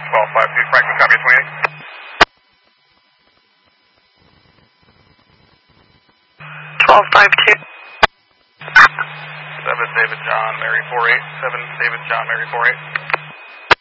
1252, Franklin, copy 28. 1252. 7 David John Mary 48, 7 David John Mary 48.